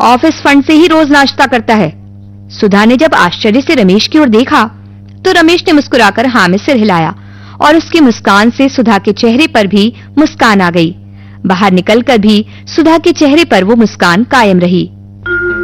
Office fund से ही रोज नाश्ता करता है। सुधा ने जब आश्चर्य से रमेश की ओर देखा तो रमेश ने मुस्कुराकर हाँ में सिर हिलाया और उसकी मुस्कान से सुधा के चेहरे पर भी मुस्कान आ गई। बाहर निकलकर भी सुधा के चेहरे पर वो मुस्कान कायम रही।